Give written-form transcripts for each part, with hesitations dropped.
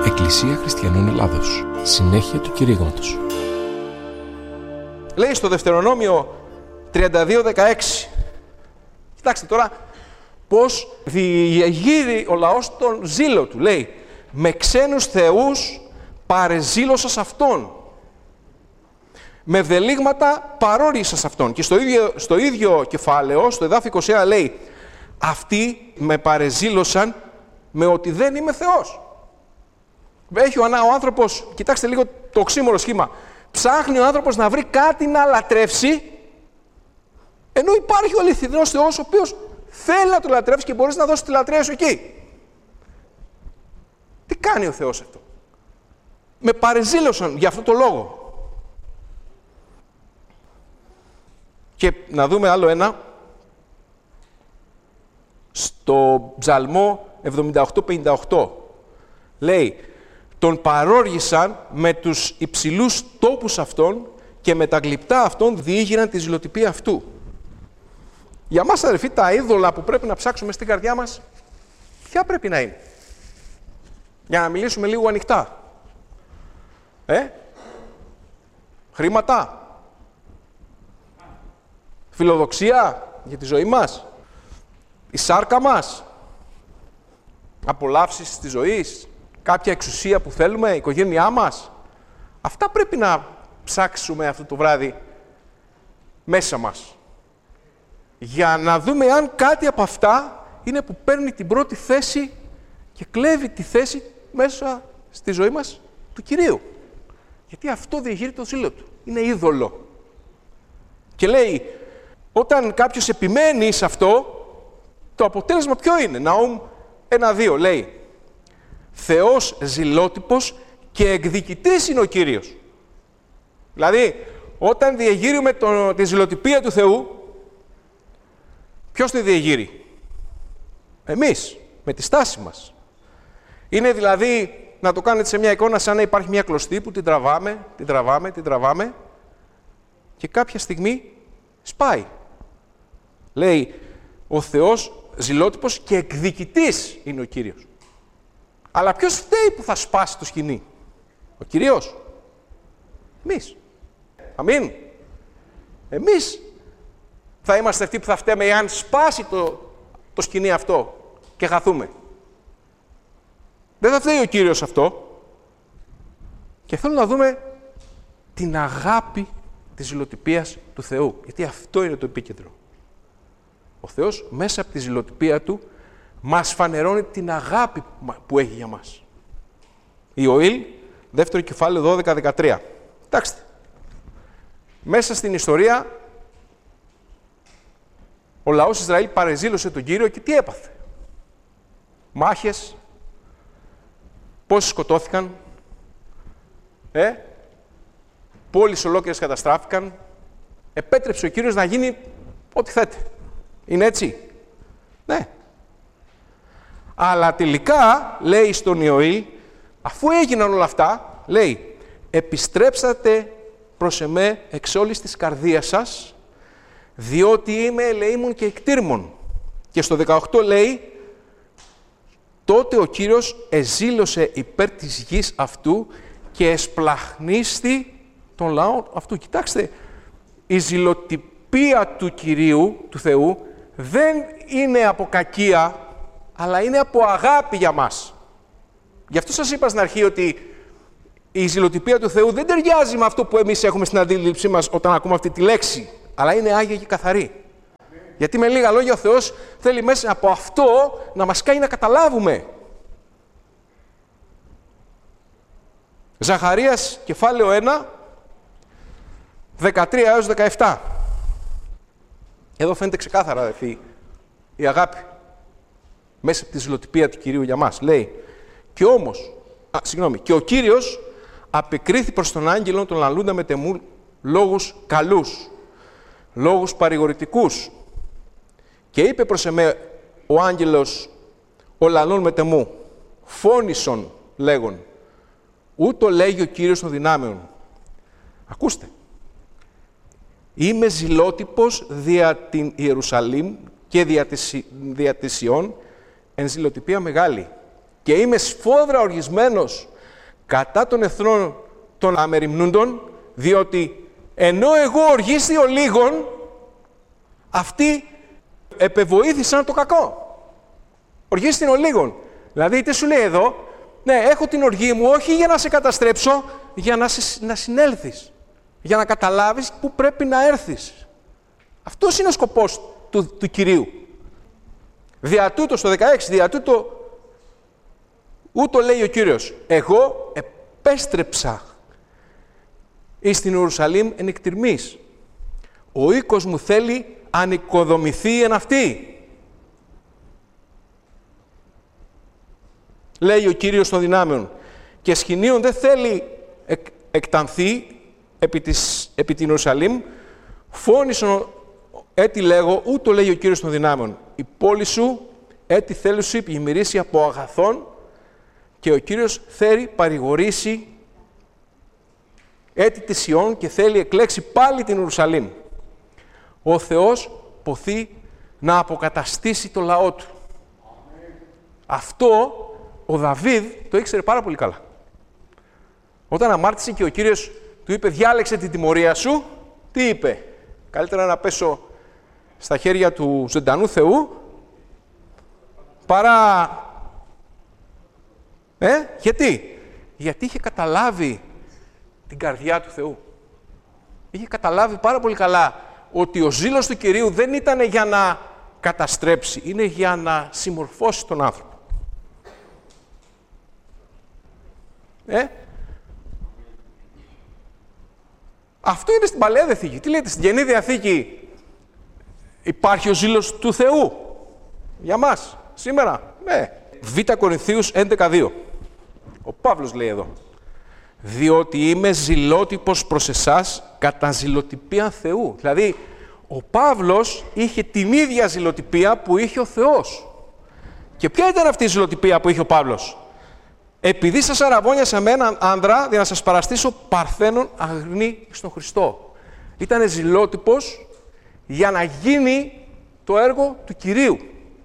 Εκκλησία Χριστιανών Ελλάδος. Συνέχεια του κηρύγματος. Λέει στο Δευτερονόμιο 32:16. Κοιτάξτε τώρα πώς διεγείρει ο λαός τον ζήλο του. Λέει, με ξένους θεούς παρεζήλωσας αυτόν. Με βδελίγματα παρόρισας αυτόν. Και στο ίδιο κεφάλαιο, στο εδάφιο 21 λέει, αυτοί με παρεζήλωσαν με ότι δεν είμαι Θεός. Έχει ο άνθρωπος, κοιτάξτε λίγο το οξύμορο σχήμα, ψάχνει ο άνθρωπος να βρει κάτι να λατρεύσει, ενώ υπάρχει ο αληθινός Θεός, ο οποίος θέλει να το λατρεύσει και μπορείς να δώσεις τη λατρεία σου εκεί. Τι κάνει ο Θεός αυτό? Με παρεζήλωσαν για αυτό το λόγο. Και να δούμε άλλο ένα, στο Ψαλμό 78-58. Λέει, τον παρόργησαν με τους υψηλούς τόπους αυτών και με τα γλυπτά αυτών διήγηραν τη ζηλοτυπία αυτού. Για μας, αδελφοί, τα είδωλα που πρέπει να ψάξουμε στην καρδιά μας, ποια πρέπει να είναι? Για να μιλήσουμε λίγο ανοιχτά. Χρήματα. Φιλοδοξία για τη ζωή μας. Η σάρκα μας. Απολαύσεις της ζωής. Κάποια εξουσία που θέλουμε, η οικογένειά μας. Αυτά πρέπει να ψάξουμε αυτό το βράδυ μέσα μας. Για να δούμε αν κάτι από αυτά είναι που παίρνει την πρώτη θέση και κλέβει τη θέση μέσα στη ζωή μας του Κυρίου. Γιατί αυτό διεγείρει το ζήλο του. Είναι είδωλο. Και λέει, όταν κάποιος επιμένει σε αυτό, το αποτέλεσμα ποιο είναι? Ναούμ 1-2 λέει, Θεός ζηλότυπος και εκδικητής είναι ο Κύριος. Δηλαδή, όταν διεγείρουμε τη ζηλοτυπία του Θεού, ποιος τη διεγείρει? Εμείς, με τη στάση μας. Είναι δηλαδή, να το κάνετε σε μια εικόνα, σαν να υπάρχει μια κλωστή που την τραβάμε και κάποια στιγμή σπάει. Λέει, ο Θεός ζηλότυπος και εκδικητής είναι ο Κύριος. Αλλά ποιος φταίει που θα σπάσει το σκοινί? Ο Κύριος? Εμείς. Αμήν. Εμείς θα είμαστε αυτοί που θα φταίμε εάν σπάσει το σκοινί αυτό και χαθούμε. Δεν θα φταίει ο Κύριος αυτό. Και θέλω να δούμε την αγάπη της ζηλοτυπίας του Θεού. Γιατί αυτό είναι το επίκεντρο. Ο Θεός μέσα από τη ζηλοτυπία του μας φανερώνει την αγάπη που έχει για μας. Ιωήλ, δεύτερο κεφάλαιο 12-13. Κοιτάξτε. Μέσα στην ιστορία, ο λαός Ισραήλ παρεζήλωσε τον Κύριο και τι έπαθε? Μάχες, πόσοι σκοτώθηκαν, πόλεις ολόκληρες καταστράφηκαν, επέτρεψε ο Κύριος να γίνει ό,τι θέτε. Είναι έτσι? Ναι. Αλλά τελικά, λέει στον Ιωήλ, αφού έγιναν όλα αυτά, λέει, επιστρέψατε προς εμέ εξ όλης της καρδίας σας, διότι είμαι ελεήμων και εκτήρμων. Και στο 18 λέει, τότε ο Κύριος εζήλωσε υπέρ της γης αυτού και εσπλαχνίστη τον λαό αυτού. Κοιτάξτε, η ζηλοτυπία του Κυρίου, του Θεού, δεν είναι από κακία, αλλά είναι από αγάπη για μας. Γι' αυτό σας είπα στην αρχή ότι η ζηλοτυπία του Θεού δεν ταιριάζει με αυτό που εμείς έχουμε στην αντίληψή μας όταν ακούμε αυτή τη λέξη, αλλά είναι άγια και καθαρή. Γιατί με λίγα λόγια ο Θεός θέλει μέσα από αυτό να μας κάνει να καταλάβουμε. Ζαχαρίας, κεφάλαιο 1, 13 έως 17. Εδώ φαίνεται ξεκάθαρα, αδελφοί, η αγάπη μέσα από τη ζηλοτυπία του Κυρίου για μας. Λέει, και ο Κύριος απεκρίθη προς τον άγγελο τον λαλούντα με τεμού λόγους καλούς, λόγους παρηγορητικούς. Και είπε προς εμέ ο άγγελος ο λαλών με τεμού, φώνησον λέγον, ούτω λέγει ο Κύριος των δυνάμεων. Ακούστε. Είμαι ζηλότυπος δια την Ιερουσαλήμ και δια της Ιών εν ζηλοτυπία μεγάλη. Και είμαι σφόδρα οργισμένος κατά των εθνών των αμεριμνούντων, διότι ενώ εγώ οργίστηω λίγον, αυτοί επεβοήθησαν το κακό. Οργίστην ο λίγον. Δηλαδή, τι σου λέει εδώ, ναι, έχω την οργή μου όχι για να σε καταστρέψω, για να συνέλθεις. Για να καταλάβεις πού πρέπει να έρθεις. Αυτός είναι ο σκοπός του Κυρίου. Δια τούτο, στο 16, δια τούτο, ούτω λέει ο Κύριος, εγώ επέστρεψα εις την Ιερουσαλήμ εν εκτιρμής. Ο οίκος μου θέλει ανοικοδομηθεί εν αυτή. Λέει ο Κύριος των δυνάμεων. Και σχοινίων δεν θέλει εκτανθεί επί την Ιερουσαλήμ, φώνησον έτι λέγω, ούτω λέει ο Κύριος των δυνάμεων. Η πόλη σου έτι θέλουσι πλημμυρίσει από αγαθών και ο Κύριος θέλει παρηγορήσει έτι της Ιών και θέλει εκλέξει πάλι την Ιερουσαλήμ. Ο Θεός ποθεί να αποκαταστήσει το λαό του. Αυτό ο Δαβίδ το ήξερε πάρα πολύ καλά. Όταν αμάρτησε και ο Κύριος του είπε διάλεξε την τιμωρία σου, τι είπε? Καλύτερα να πέσω στα χέρια του ζωντανού Θεού παρά... Γιατί? Γιατί είχε καταλάβει την καρδιά του Θεού. Είχε καταλάβει πάρα πολύ καλά ότι ο ζήλος του Κυρίου δεν ήταν για να καταστρέψει, είναι για να συμμορφώσει τον άνθρωπο. Αυτό είναι στην Παλαιά Διαθήκη. Τι λέτε, στην Καινή Διαθήκη υπάρχει ο ζήλος του Θεού για μας, σήμερα? Ναι. Β' Κορινθίους 11:2. Ο Παύλος λέει εδώ. Διότι είμαι ζηλότυπος προς εσάς κατά ζηλοτυπία Θεού. Δηλαδή, ο Παύλος είχε την ίδια ζηλοτυπία που είχε ο Θεός. Και ποια ήταν αυτή η ζηλοτυπία που είχε ο Παύλος? Επειδή σας αραβώνιασα με έναν άνδρα, για να σας παραστήσω παρθένον αγνή στον Χριστό. Ήτανε ζηλότυπος για να γίνει το έργο του Κυρίου.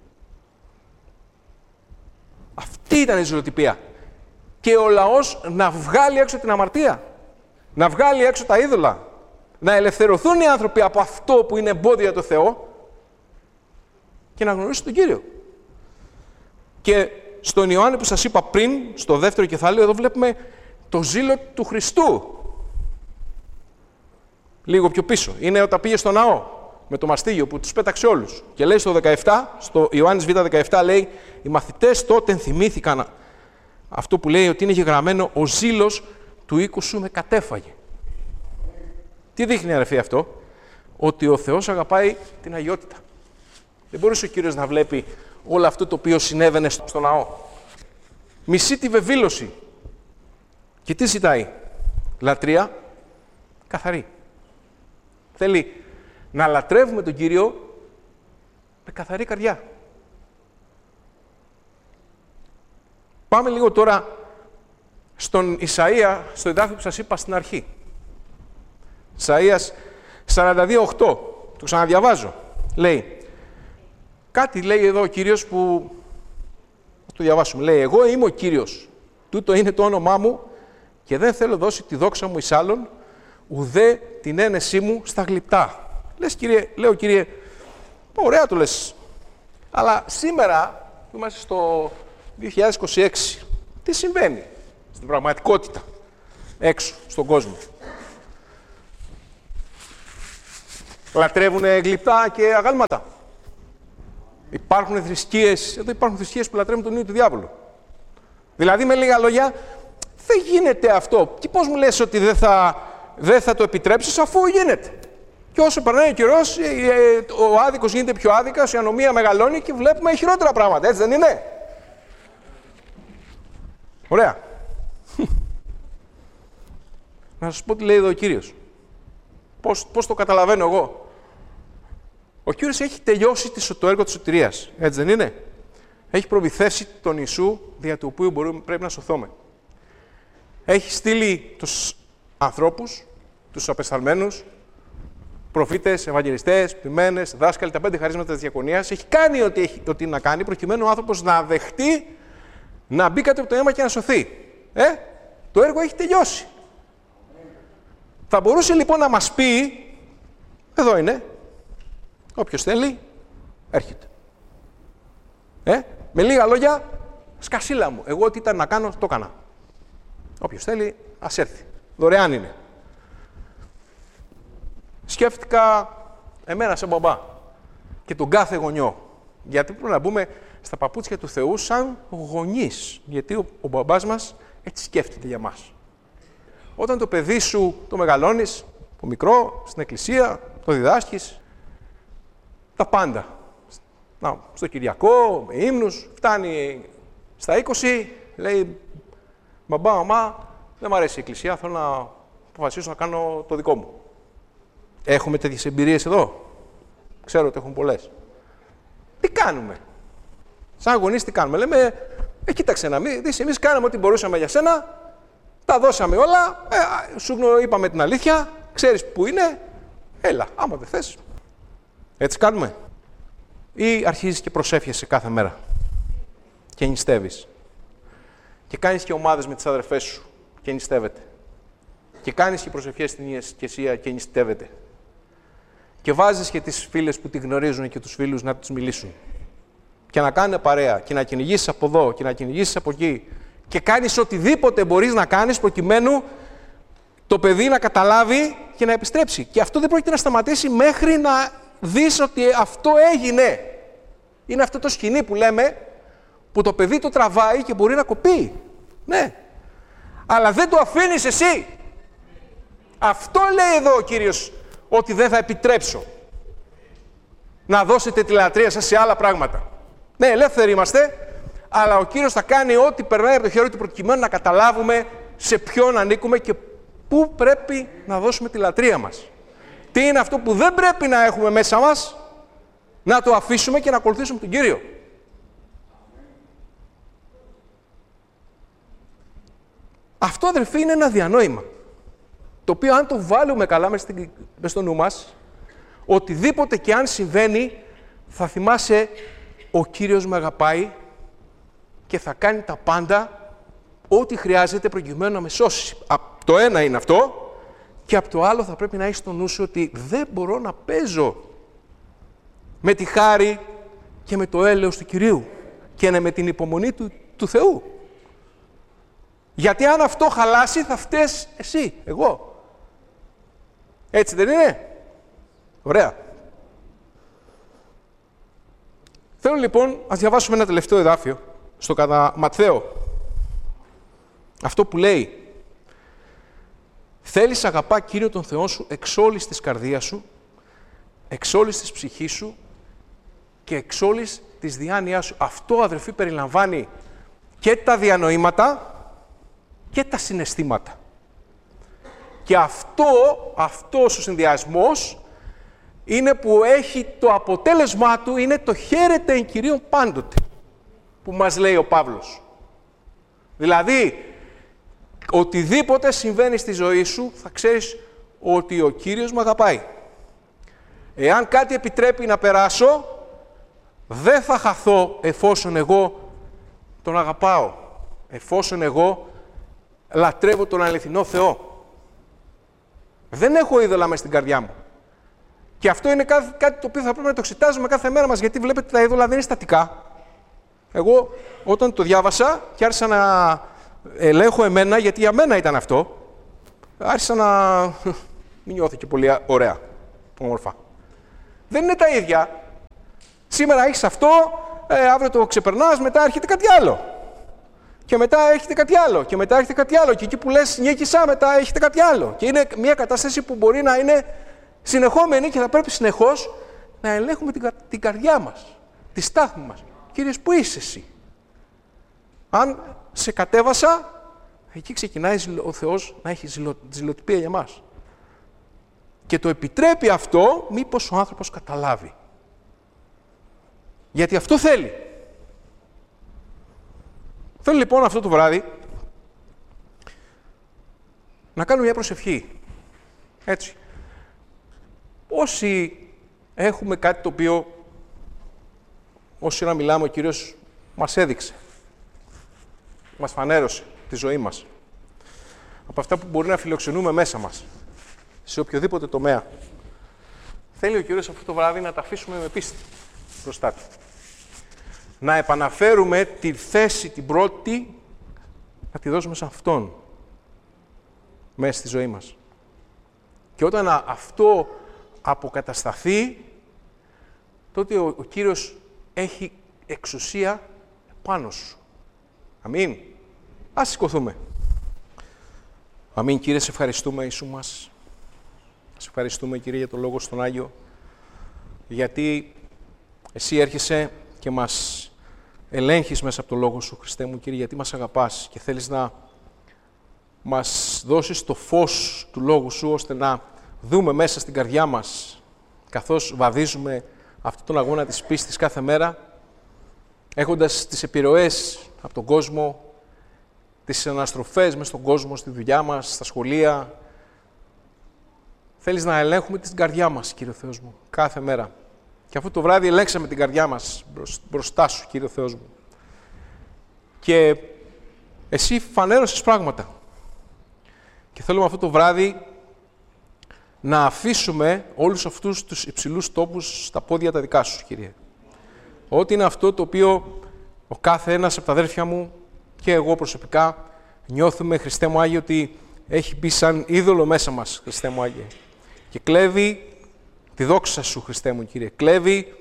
Αυτή ήταν η ζηλοτυπία. Και ο λαός να βγάλει έξω την αμαρτία, να βγάλει έξω τα είδωλα, να ελευθερωθούν οι άνθρωποι από αυτό που είναι εμπόδιο για το Θεό και να γνωρίσουν τον Κύριο. Και στον Ιωάννη που σας είπα πριν, στο δεύτερο κεφάλαιο, εδώ βλέπουμε το ζήλο του Χριστού. Λίγο πιο πίσω. Είναι όταν πήγε στο ναό με το μαστίγιο που τους πέταξε όλους. Και λέει στο 17, στο Ιωάννης Β 17, λέει, οι μαθητές τότε θυμήθηκαν αυτό που λέει ότι είναι γεγραμμένο ο ζήλος του οίκου σου με κατέφαγε. Τι δείχνει αδερφοί αυτό? Ότι ο Θεός αγαπάει την αγιότητα. Δεν μπορούσε ο Κύριος να βλέπει όλο αυτό το οποίο συνέβαινε στο ναό. Μισεί τη βεβήλωση. Και τι ζητάει? Λατρεία καθαρή. Θέλει να λατρεύουμε τον Κύριο με καθαρή καρδιά. Πάμε λίγο τώρα στον Ισαΐα, στο εδάφιο που σας είπα στην αρχή. Ισαΐας 42:8. Το ξαναδιαβάζω. Λέει, κάτι λέει εδώ ο Κύριος που θα το διαβάσουμε. Λέει, εγώ είμαι ο Κύριος, τούτο είναι το όνομά μου και δεν θέλω δώσει τη δόξα μου εις άλλον, ουδέ την ένεσή μου στα γλυπτά. Λες, Κύριε, λέω, Κύριε, ωραία το λες, αλλά σήμερα που είμαστε στο 2026, τι συμβαίνει στην πραγματικότητα, έξω, στον κόσμο? Λατρεύουνε γλυπτά και αγάλματα. Υπάρχουν θρησκείες, εδώ υπάρχουν θρησκείες που λατρεύουν τον ίδιο του διάβολου. Δηλαδή, με λίγα λόγια, δεν γίνεται αυτό. Και πώς μου λες ότι δεν θα το επιτρέψεις αφού γίνεται? Και όσο περνάει ο καιρός, ο άδικος γίνεται πιο άδικος, η ανομία μεγαλώνει και βλέπουμε χειρότερα πράγματα. Έτσι δεν είναι? Ωραία. Να σας πω τι λέει εδώ ο Κύριος. Πώς το καταλαβαίνω εγώ? Ο Κύριος έχει τελειώσει το έργο της σωτηρίας. Έτσι δεν είναι? Έχει προμηθεύσει τον Ιησού δια του οποίου πρέπει να σωθούμε. Έχει στείλει τους ανθρώπους, τους απεσταλμένους, προφήτες, ευαγγελιστές, ποιμένες, δάσκαλοι, τα 5 χαρίσματα της διακονίας. Έχει κάνει ό,τι να κάνει προκειμένου ο άνθρωπος να δεχτεί να μπει κάτω από το αίμα και να σωθεί. Το έργο έχει τελειώσει. Θα μπορούσε λοιπόν να μας πει, εδώ είναι, όποιος θέλει, έρχεται. Με λίγα λόγια, σκασίλα μου. Εγώ ό,τι ήταν να κάνω, το έκανα. Όποιος θέλει, ας έρθει. Δωρεάν είναι. Σκέφτηκα εμένα σαν μπαμπά και τον κάθε γονιό. Γιατί πρέπει να μπούμε στα παπούτσια του Θεού σαν γονείς. Γιατί ο μπαμπάς μας έτσι σκέφτεται για μας. Όταν το παιδί σου το μεγαλώνεις, το μικρό, στην εκκλησία, το διδάσκεις, τα πάντα. Στο Κυριακό, με ύμνους, φτάνει στα 20, λέει μπαμπά, μαμά, δεν μου αρέσει η εκκλησία, θέλω να αποφασίσω να κάνω το δικό μου. Έχουμε τέτοιες εμπειρίες εδώ. Ξέρω ότι έχουν πολλές. Τι κάνουμε? Σαν γονείς τι κάνουμε? Λέμε, κοίταξε να μην δεις, εμείς κάναμε ό,τι μπορούσαμε για σένα, τα δώσαμε όλα, σου είπαμε την αλήθεια, ξέρεις που είναι, έλα, άμα δεν θες. Έτσι κάνουμε? Ή αρχίζεις και προσεύχεσαι κάθε μέρα και νηστεύεις. Και κάνεις και ομάδες με τις αδερφές σου και νηστεύετε. Και κάνεις και προσευχές στην εκκλησία και νηστεύετε. Και βάζεις και τις φίλες που τη γνωρίζουν και τους φίλους να τους μιλήσουν. Και να κάνουν παρέα και να κυνηγήσεις από εδώ και να κυνηγήσεις από εκεί. Και κάνεις οτιδήποτε μπορείς να κάνεις προκειμένου το παιδί να καταλάβει και να επιστρέψει. Και αυτό δεν πρόκειται να σταματήσει μέχρι να δεις ότι αυτό έγινε. Είναι αυτό το σκηνή που λέμε, που το παιδί το τραβάει και μπορεί να κοπεί. Ναι. Αλλά δεν το αφήνεις εσύ. Αυτό λέει εδώ ο Κύριος, ότι δεν θα επιτρέψω να δώσετε τη λατρεία σας σε άλλα πράγματα. Ναι, ελεύθεροι είμαστε, αλλά ο Κύριος θα κάνει ό,τι περνάει από το χέρι του προκειμένου να καταλάβουμε σε ποιον ανήκουμε και πού πρέπει να δώσουμε τη λατρεία μας. Τι είναι αυτό που δεν πρέπει να έχουμε μέσα μας, να το αφήσουμε και να ακολουθήσουμε τον Κύριο. Αυτό, αδελφοί, είναι ένα διανόημα. Το οποίο αν το βάλουμε καλά μες στο νου μας, οτιδήποτε και αν συμβαίνει, θα θυμάσαι ο Κύριος με αγαπάει και θα κάνει τα πάντα, ό,τι χρειάζεται προκειμένου να με σώσει. Το ένα είναι αυτό, και από το άλλο θα πρέπει να έχεις στο νου σου ότι δεν μπορώ να παίζω με τη χάρη και με το έλεος του Κυρίου και με την υπομονή του Θεού. Γιατί αν αυτό χαλάσει θα φταίς εσύ, εγώ. Έτσι δεν είναι? Ωραία. Θέλω λοιπόν, ας διαβάσουμε ένα τελευταίο εδάφιο στο κατά Ματθαίο. Αυτό που λέει, θέλεις αγαπά Κύριο τον Θεό σου εξ όλης της καρδίας σου, εξ όλης της ψυχής σου και εξ όλης της διάνοιάς σου. Αυτό, αδελφοί, περιλαμβάνει και τα διανοήματα και τα συναισθήματα. Και αυτός ο συνδυασμός είναι που έχει το αποτέλεσμά του, είναι το χαίρετε εν Κυρίων πάντοτε, που μας λέει ο Παύλος. Δηλαδή, οτιδήποτε συμβαίνει στη ζωή σου, θα ξέρεις ότι ο Κύριος με αγαπάει. Εάν κάτι επιτρέπει να περάσω, δεν θα χαθώ εφόσον εγώ τον αγαπάω, εφόσον εγώ λατρεύω τον αληθινό Θεό. Δεν έχω είδωλα μες στην καρδιά μου. Και αυτό είναι κάτι το οποίο θα πρέπει να το εξετάζουμε κάθε μέρα μας, γιατί βλέπετε τα είδωλα δεν είναι στατικά. Εγώ όταν το διάβασα και άρχισα να ελέγχω εμένα, γιατί για μένα ήταν αυτό, άρχισα να μην νιώθω και πολύ ωραία, όμορφα. Δεν είναι τα ίδια. Σήμερα έχεις αυτό, αύριο το ξεπερνάς, μετά έρχεται κάτι άλλο. Και μετά έχετε κάτι άλλο, και μετά έχετε κάτι άλλο. Και εκεί που λες νίκησα, μετά έχετε κάτι άλλο. Και είναι μια κατάσταση που μπορεί να είναι συνεχόμενη και θα πρέπει συνεχώς να ελέγχουμε την καρδιά μας, τη στάθμη μας. Κύριε, πού είσαι εσύ? Αν σε κατέβασα, εκεί ξεκινάει ο Θεός να έχει ζηλοτυπία για μας. Και το επιτρέπει αυτό, μήπως ο άνθρωπος καταλάβει. Γιατί αυτό θέλει. Θέλω λοιπόν αυτό το βράδυ να κάνω μια προσευχή. Έτσι. Όσοι έχουμε κάτι το οποίο, όσοι να μιλάμε, ο Κύριος μας έδειξε. Μας φανέρωσε τη ζωή μας. από αυτά που μπορεί να φιλοξενούμε μέσα μας, σε οποιοδήποτε τομέα. Θέλει ο Κύριος αυτό το βράδυ να τα αφήσουμε με πίστη μπροστά Του. Να επαναφέρουμε τη θέση την πρώτη, να τη δώσουμε σε Αυτόν, μέσα στη ζωή μας. Και όταν αυτό αποκατασταθεί, τότε ο Κύριος έχει εξουσία πάνω σου. Αμήν. Ας σηκωθούμε. Αμήν, Κύριε, σε ευχαριστούμε, Ιησού μας. Σε ευχαριστούμε, Κύριε, για το Λόγο στον Άγιο, γιατί Εσύ έρχεσαι και μας ελέγχεις μέσα από το Λόγο Σου, Χριστέ μου, Κύριε, γιατί μας αγαπάς και θέλεις να μας δώσεις το φως του Λόγου Σου, ώστε να δούμε μέσα στην καρδιά μας, καθώς βαδίζουμε αυτόν τον αγώνα της πίστης κάθε μέρα, έχοντας τις επιρροές από τον κόσμο, τις αναστροφές μες στον κόσμο, στη δουλειά μας, στα σχολεία. Θέλεις να ελέγχουμε την καρδιά μας, Κύριε Θεός μου, κάθε μέρα. Και αυτό το βράδυ ελέγξαμε την καρδιά μας μπροστά Σου, Κύριε Θεός μου. Και Εσύ φανέρωσες πράγματα. Και θέλουμε αυτό το βράδυ να αφήσουμε όλους αυτούς τους υψηλούς τόπους στα πόδια τα δικά Σου, Κύριε. Ό,τι είναι αυτό το οποίο ο κάθε ένας από τα αδέρφια μου και εγώ προσωπικά νιώθουμε, Χριστέ μου Άγιε, ότι έχει μπει σαν είδωλο μέσα μας, Χριστέ μου Άγιε. Και κλέβει τη δόξα Σου, Χριστέ μου, Κύριε. Κλέβει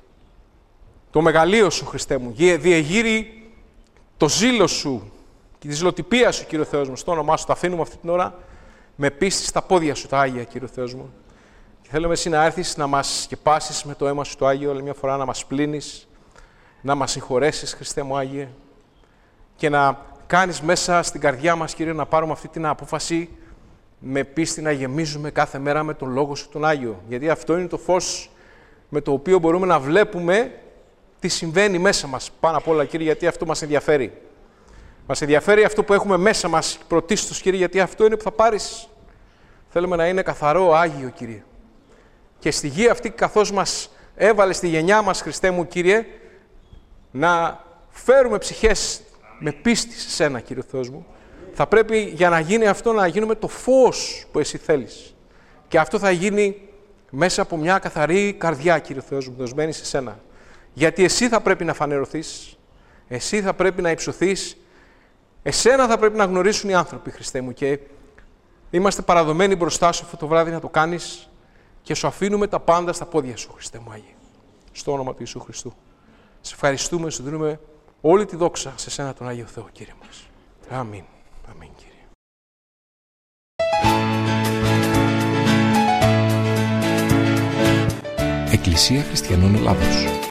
το μεγαλείο Σου, Χριστέ μου. Διεγείρει το ζήλο Σου και τη ζηλοτυπία Σου, Κύριε Θεός μου. Στο όνομά Σου τα αφήνουμε αυτή την ώρα με πίστη στα πόδια Σου, τα Άγια, Κύριε Θεός μου. Και θέλουμε Εσύ να έρθεις να μας σκεπάσεις με το αίμα Σου το Άγιο, άλλη μια φορά να μας πλύνεις, να μας συγχωρέσεις, Χριστέ μου Άγιε, και να κάνεις μέσα στην καρδιά μας, Κύριε, να πάρουμε αυτή την απόφαση με πίστη να γεμίζουμε κάθε μέρα με τον Λόγο Σου τον Άγιο. Γιατί αυτό είναι το φως με το οποίο μπορούμε να βλέπουμε τι συμβαίνει μέσα μας. Πάνω απ' όλα, Κύριε, γιατί αυτό μας ενδιαφέρει. Μας ενδιαφέρει αυτό που έχουμε μέσα μας πρωτίστως, Κύριε, γιατί αυτό είναι που θα πάρεις. Θέλουμε να είναι καθαρό, Άγιο, Κύριε. Και στη γη αυτή, καθώς μας έβαλε στη γενιά μας, Χριστέ μου, Κύριε, να φέρουμε ψυχές με πίστη σε Σένα, Κύριε Θεός μου. Θα πρέπει για να γίνει αυτό να γίνουμε το φως που Εσύ θέλεις. Και αυτό θα γίνει μέσα από μια καθαρή καρδιά, Κύριε Θεός μου, δοσμένη σε Σένα. Γιατί Εσύ θα πρέπει να φανερωθείς, Εσύ θα πρέπει να υψωθείς, Εσένα θα πρέπει να γνωρίσουν οι άνθρωποι, Χριστέ μου. Και είμαστε παραδομένοι μπροστά Σου αυτό το βράδυ να το κάνεις και Σου αφήνουμε τα πάντα στα πόδια Σου, Χριστέ μου Άγιε. Στο όνομα του Ιησού Χριστού. Σε ευχαριστούμε, Σου δίνουμε όλη τη δόξα σε Σένα τον Άγιο Θεό, Κύριε μας. Αμήν. Αμήν, Κύριε. Εκκλησία Χριστιανών Ελλάδος.